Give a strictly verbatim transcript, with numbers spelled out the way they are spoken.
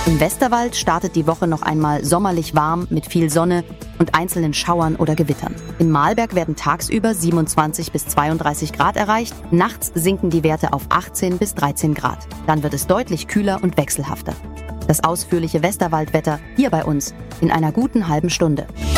Im Westerwald startet die Woche noch einmal sommerlich warm mit viel Sonne und einzelnen Schauern oder Gewittern. In Mahlberg werden tagsüber siebenundzwanzig bis zweiunddreißig Grad erreicht, nachts sinken die Werte auf achtzehn bis dreizehn Grad. Dann wird es deutlich kühler und wechselhafter. Das ausführliche Westerwaldwetter hier bei uns in einer guten halben Stunde.